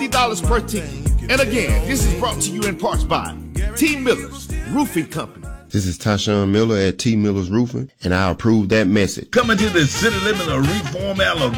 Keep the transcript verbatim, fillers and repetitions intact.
fifty dollars per ticket. And again, this is brought to you in parts by T. Miller's Roofing Company. This is Tyshawn Miller at T. Miller's Roofing, and I approve that message. Coming to the city limit of Reform, Alabama.